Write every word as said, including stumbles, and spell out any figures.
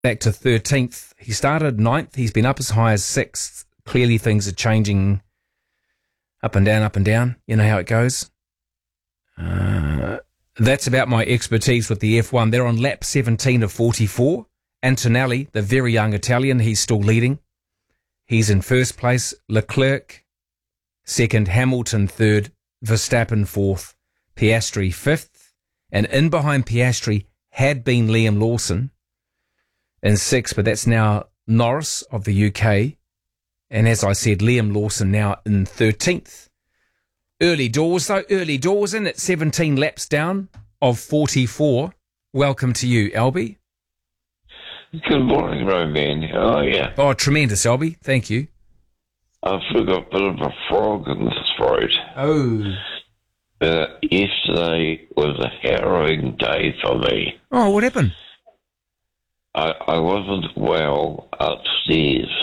back to thirteenth. He started ninth. He's been up as high as sixth. Clearly things are changing up and down, up and down. You know how it goes. Uh, that's about my expertise with the F one. They're on lap seventeen of forty-four. Antonelli, the very young Italian, he's still leading. He's in first place. Leclerc, second. Hamilton, third. Verstappen, fourth. Piastri, fifth. And in behind Piastri had been Liam Lawson in sixth, but that's now Norris of the U K. And as I said, Liam Lawson now in thirteenth. Early doors, though. Early doors in at seventeen laps down of forty-four. Welcome to you, Albie. Good morning, Roman. How are you? Oh, tremendous, Albie. Thank you. I've got a bit of a frog in the throat. Oh. Uh, yesterday was a harrowing day for me. Oh, what happened? I, I wasn't well upstairs.